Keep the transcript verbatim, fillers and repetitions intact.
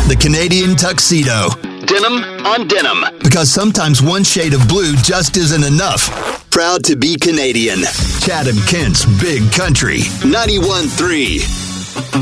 The Canadian tuxedo. Denim on denim. Because sometimes one shade of blue just isn't enough. Proud to be Canadian. Chatham Kent's Big Country. ninety-one point three.